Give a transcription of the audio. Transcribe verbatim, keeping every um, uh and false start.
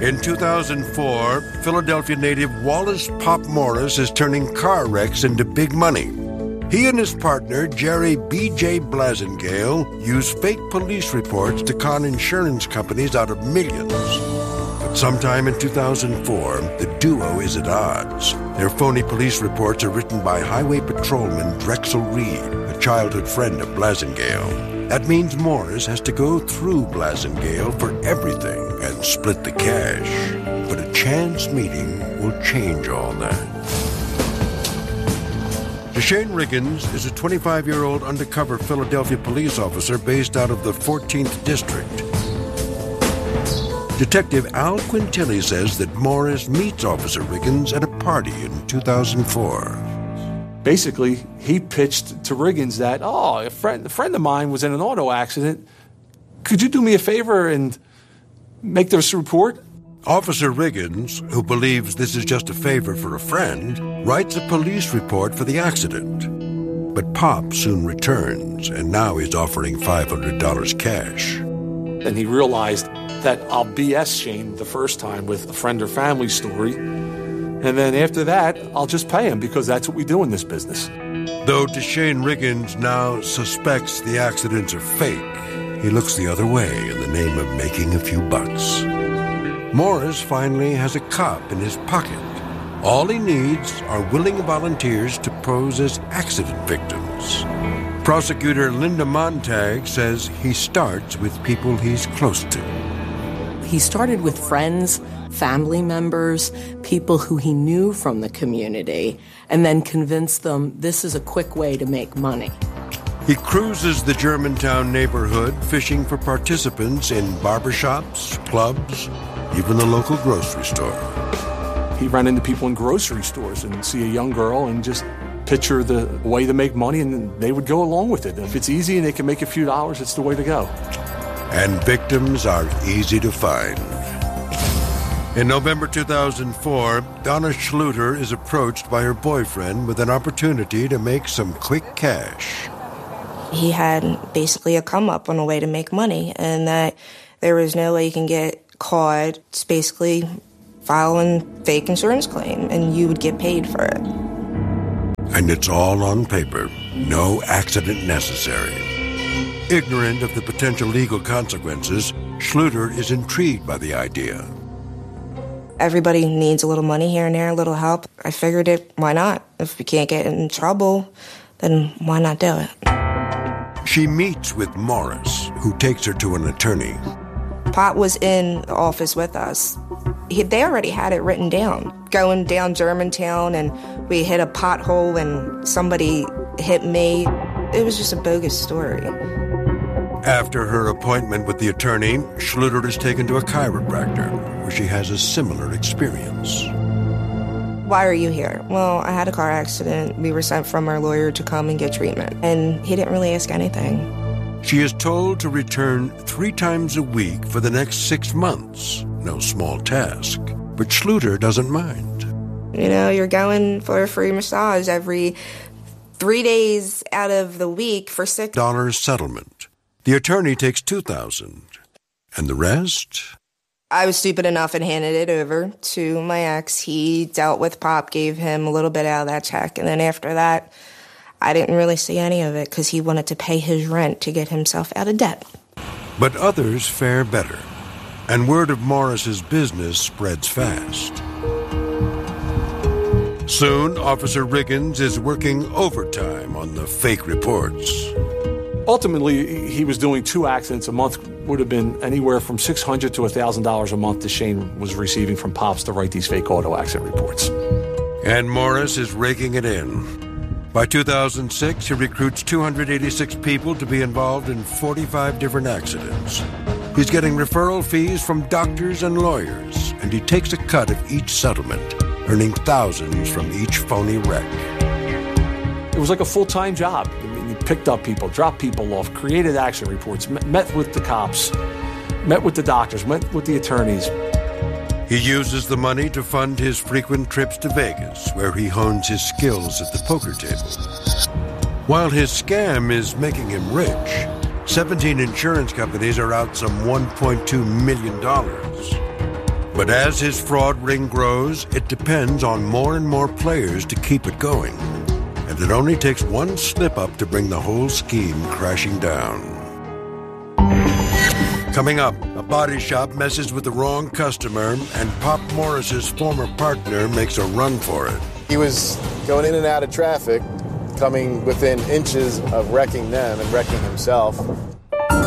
In two thousand four, Philadelphia native Wallace Pop Morris is turning car wrecks into big money. He and his partner, Jerry B J Blasingale, use fake police reports to con insurance companies out of millions. But sometime in two thousand four, the duo is at odds. Their phony police reports are written by highway patrolman Drexel Reed, a childhood friend of Blasingale. That means Morris has to go through Blasingale for everything and split the cash. But a chance meeting will change all that. Deshane Riggins is a twenty-five-year-old undercover Philadelphia police officer based out of the fourteenth District. Detective Al Quintilli says that Morris meets Officer Riggins at a party in two thousand four. Basically, he pitched to Riggins that, oh, a friend, a friend of mine was in an auto accident. Could you do me a favor and make this report? Officer Riggins, who believes this is just a favor for a friend, writes a police report for the accident. But Pop soon returns, and now he's offering five hundred dollars cash. And he realized that I'll B S Shane the first time with a friend or family story. And then after that, I'll just pay him because that's what we do in this business. Though Deshane Riggins now suspects the accidents are fake, he looks the other way in the name of making a few bucks. Morris finally has a cop in his pocket. All he needs are willing volunteers to pose as accident victims. Prosecutor Linda Montag says he starts with people he's close to. He started with friends, family members, people who he knew from the community, and then convinced them this is a quick way to make money. He cruises the Germantown neighborhood, fishing for participants in barbershops, clubs, even the local grocery store. He ran into people in grocery stores and see a young girl and just picture the way to make money, and they would go along with it. If it's easy and they can make a few dollars, it's the way to go. And victims are easy to find. In November two thousand four, Donna Schluter is approached by her boyfriend with an opportunity to make some quick cash. He had basically a come-up on a way to make money, and that there was no way you can get caught. It's basically filing fake insurance claim, and you would get paid for it. And it's all on paper. No accident necessary. Ignorant of the potential legal consequences, Schluter is intrigued by the idea. Everybody needs a little money here and there, a little help. I figured it, why not? If we can't get in trouble, then why not do it? She meets with Morris, who takes her to an attorney. Pop was in the office with us. He, they already had it written down. Going down Germantown, and we hit a pothole, and somebody hit me. It was just a bogus story. After her appointment with the attorney, Schluter is taken to a chiropractor, where she has a similar experience. Why are you here? Well, I had a car accident. We were sent from our lawyer to come and get treatment. And he didn't really ask anything. She is told to return three times a week for the next six months. No small task. But Schluter doesn't mind. You know, you're going for a free massage every three days out of the week for six dollars settlement. The attorney takes two thousand dollars. And the rest? I was stupid enough and handed it over to my ex. He dealt with Pop, gave him a little bit out of that check. And then after that, I didn't really see any of it because he wanted to pay his rent to get himself out of debt. But others fare better. And word of Morris's business spreads fast. Soon, Officer Riggins is working overtime on the fake reports. Ultimately, he was doing two accidents a month. Would have been anywhere from six hundred dollars to one thousand dollars a month Deshane was receiving from Pops to write these fake auto accident reports. And Morris is raking it in. By two thousand six, he recruits two hundred eighty-six people to be involved in forty-five different accidents. He's getting referral fees from doctors and lawyers, and he takes a cut of each settlement, earning thousands from each phony wreck. It was like a full-time job. I mean, he picked up people, dropped people off, created accident reports, met, met with the cops, met with the doctors, met with the attorneys. He uses the money to fund his frequent trips to Vegas, where he hones his skills at the poker table. While his scam is making him rich, seventeen insurance companies are out some one point two million dollars. But as his fraud ring grows, it depends on more and more players to keep it going. And it only takes one slip-up to bring the whole scheme crashing down. Coming up, a body shop messes with the wrong customer, and Pop Morris's former partner makes a run for it. He was going in and out of traffic, coming within inches of wrecking them and wrecking himself.